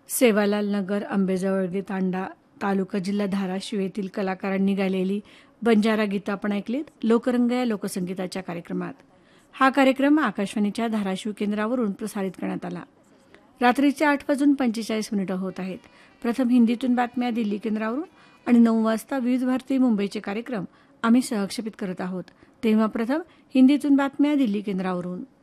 सेवालाल नगर, अंबेजवळगे तांडा, तालुका जिल्हा धाराशिव येथील कलाकारांनी गायलेली बंजारा गीतं आपण ऐकलीत लोकरंग या लोकसंगीताच्या कार्यक्रमात. हा कार्यक्रम आकाशवाणीच्या धाराशिव केंद्रावरून प्रसारित करण्यात आला. रात्रीचे 8:45 होत आहेत. प्रथम हिंदीतून बातम्या दिल्ली केंद्रावरून आणि 9 वाजता विविध भारती मुंबईचे कार्यक्रम आम्ही सहक्षेपित करत आहोत. तेव्हा प्रथम हिंदीतून बातम्या दिल्ली केंद्रावरून.